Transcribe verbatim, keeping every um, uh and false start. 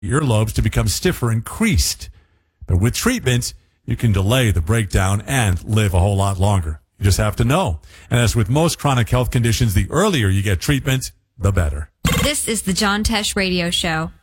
earlobes to become stiffer and creased. But with treatment, you can delay the breakdown and live a whole lot longer. You just have to know. And as with most chronic health conditions, the earlier you get treatment, the better. This is the John Tesh Radio Show.